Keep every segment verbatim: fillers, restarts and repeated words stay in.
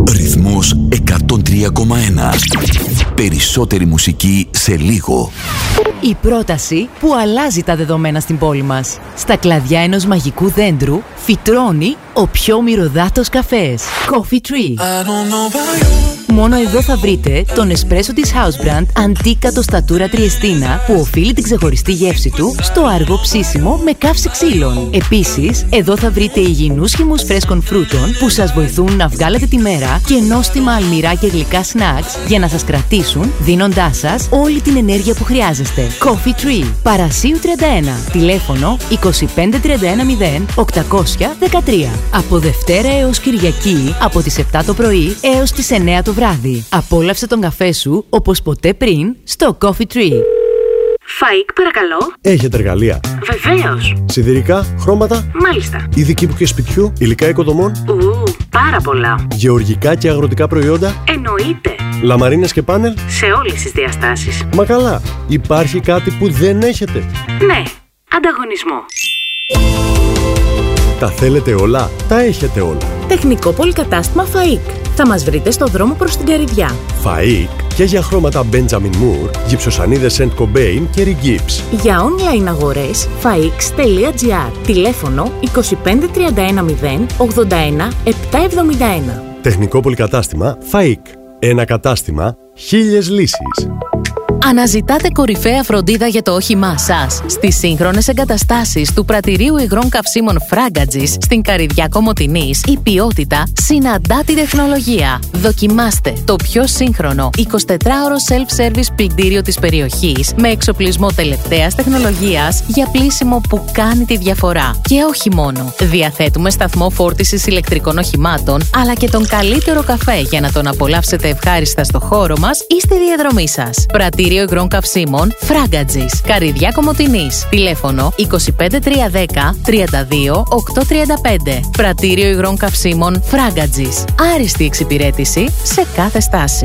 Ρυθμός εκατόν τρία κόμμα ένα. Περισσότερη μουσική σε λίγο. Η πρόταση που αλλάζει τα δεδομένα στην πόλη μας. Στα κλαδιά ενός μαγικού δέντρου φυτρώνει ο πιο μυρωδάτος καφές. Coffee Tree. Μόνο εδώ θα βρείτε τον εσπρέσο της House Brand Antica Tostatura Triestina που οφείλει την ξεχωριστή γεύση του στο αργό ψήσιμο με καύση ξύλων. Επίσης, εδώ θα βρείτε υγιεινούς χυμούς φρέσκων φρούτων που σας βοηθούν να βγάλετε τη μέρα και νόστιμα αλμυρά και γλυκά snacks για να σας κρατήσουν, δίνοντάς σας όλη την ενέργεια που χρειάζεστε. Coffee Tree. Παρασίου τριάντα ένα. Τηλέφωνο είκοσι πέντε τριάντα ένα μηδέν οκτακόσια δεκατρία. Από Δευτέρα έως Κυριακή από τις επτά το πρωί έως τις εννέα το βράδυ. Απόλαυσε τον καφέ σου όπως ποτέ πριν στο Coffee Tree. Φαΐκ, παρακαλώ. Έχετε εργαλεία? Βεβαίως. Σιδηρικά, χρώματα. Μάλιστα. Ειδική που και σπιτιού, υλικά οικοδομών. Ου, πάρα πολλά. Γεωργικά και αγροτικά προϊόντα. Εννοείται. Λαμαρίνες και πάνελ. Σε όλες τις διαστάσεις. Μα καλά. Υπάρχει κάτι που δεν έχετε? Ναι. Ανταγωνισμό. Τα θέλετε όλα, τα έχετε όλα. Τεχνικό πολυκατάστημα Φαΐκ. Θα μας βρείτε στο δρόμο προς την Καρυδιά. Φαΐκ και για χρώματα Benjamin Moore, γυψοσανίδες Saint Cobain και Rigips. Για online αγορές φαΐξ τελεία τζι άρ. Τηλέφωνο είκοσι πέντε τριάντα ένα μηδέν ογδόντα ένα επτακόσια εβδομήντα ένα. Τεχνικό πολυκατάστημα Φαΐκ. Ένα κατάστημα, χίλιες λύσεις. Αναζητάτε κορυφαία φροντίδα για το όχημά σας στις σύγχρονες εγκαταστάσεις του πρατηρίου υγρών καυσίμων Fragagis στην Καρυδιά Κομοτηνής. Η ποιότητα συναντά τη τεχνολογία. Δοκιμάστε το πιο σύγχρονο εικοσιτετράωρο self-service πλυντήριο της περιοχής με εξοπλισμό τελευταίας τεχνολογίας για πλύσιμο που κάνει τη διαφορά. Και όχι μόνο. Διαθέτουμε σταθμό φόρτισης ηλεκτρικών οχημάτων, αλλά και τον καλύτερο καφέ για να τον απολαύσετε ευχάριστα στο χώρο μας ή στη διαδρομή σας. Πρατήριο υγρών καυσίμων Fragagis, Καρυδιά Κομοτηνής. Τηλέφωνο είκοσι πέντε τριακόσια δέκα τριάντα δύο οκτακόσια τριάντα πέντε. Πρατήριο υγρών καυσίμων Fragagis. Άριστη εξυπηρέτηση σε κάθε στάση.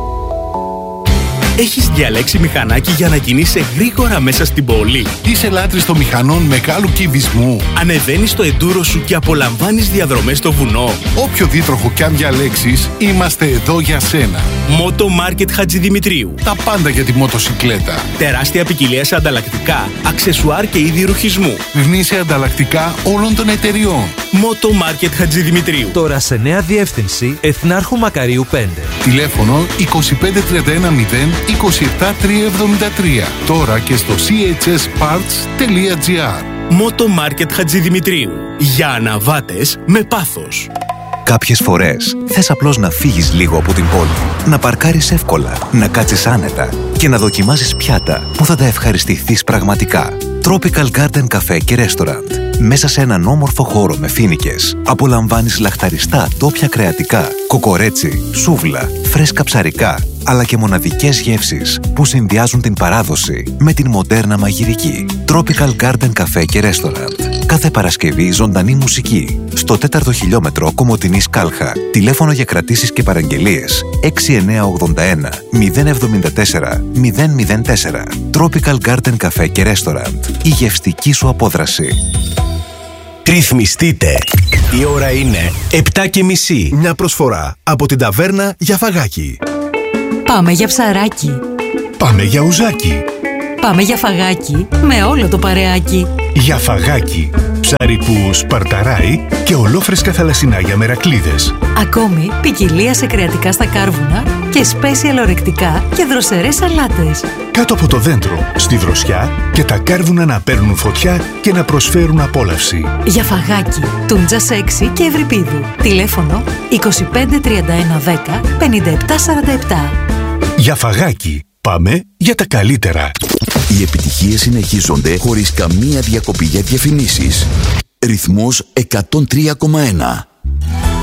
Έχεις διαλέξει μηχανάκι για να κινείσαι γρήγορα μέσα στην πόλη? Είσαι λάτρης των μηχανών μεγάλου κυβισμού? Ανεβαίνεις το εντούρο σου και απολαμβάνεις διαδρομές στο βουνό? Όποιο δίτροχο κι αν διαλέξεις, είμαστε εδώ για σένα. Μότο Μάρκετ Χατζηδημητρίου. Τα πάντα για τη μοτοσικλέτα. Τεράστια ποικιλία σε ανταλλακτικά, αξεσουάρ και είδη ρουχισμού. Γνήσια ανταλλακτικά όλων των εταιριών. Μότο Μάρκετ Χατζηδημητρίου. Τώρα σε νέα διεύθυνση Εθνάρχου Μακαρίου πέντε. Τηλέφωνο είκοσι πέντε τριάντα ένα μηδέν είκοσι επτά τριακόσια εβδομήντα τρία. Τώρα και στο σι έιτς ες πάρτς τελεία τζι άρ. Μότο Μάρκετ Χατζηδημητρίου. Για αναβάτες με πάθος. Κάποιες φορές θες απλώς να φύγεις λίγο από την πόλη, να παρκάρεις εύκολα, να κάτσεις άνετα και να δοκιμάσεις πιάτα που θα τα ευχαριστηθείς πραγματικά. Tropical Garden Café και Restaurant. Μέσα σε έναν όμορφο χώρο με φοίνικες, απολαμβάνεις λαχταριστά ντόπια κρεατικά, κοκορέτσι, σούβλα, φρέσκα ψαρικά, αλλά και μοναδικές γεύσεις που συνδυάζουν την παράδοση με την μοντέρνα μαγειρική. Tropical Garden Café και Restaurant. Κάθε Παρασκευή ζωντανή μουσική. Στο τέταρτο χιλιόμετρο Κομοτηνής Κάλχα. Τηλέφωνο για κρατήσεις και παραγγελίες έξι εννιά ογδόντα ένα μηδέν εβδομήντα τέσσερα μηδέν μηδέν τέσσερα. Tropical Garden Café και Restaurant. Η γευστική σου απόδραση. Ρυθμιστείτε. Η ώρα είναι επτά και μισή. Μια προσφορά από την ταβέρνα για φαγάκι. Πάμε για ψαράκι. Πάμε για ουζάκι. Πάμε για φαγάκι με όλο το παρεάκι. Για φαγάκι. Ψάρι που σπαρταράει και ολόφρεσκα θαλασσινά για μερακλίδες. Ακόμη ποικιλία σε κρεατικά στα κάρβουνα και special ορεκτικά και δροσερές σαλάτες. Κάτω από το δέντρο, στη δροσιά και τα κάρβουνα να παίρνουν φωτιά και να προσφέρουν απόλαυση. Για φαγάκι. Τούντζα Σέξι και Ευρυπίδου. Τηλέφωνο είκοσι πέντε τριάντα ένα δέκα πενήντα επτά σαράντα επτά. Για φαγάκι. Πάμε για τα καλύτερα. Οι επιτυχίες συνεχίζονται χωρίς καμία διακοπή για διαφημίσεις. Ρυθμός εκατόν τρία κόμμα ένα.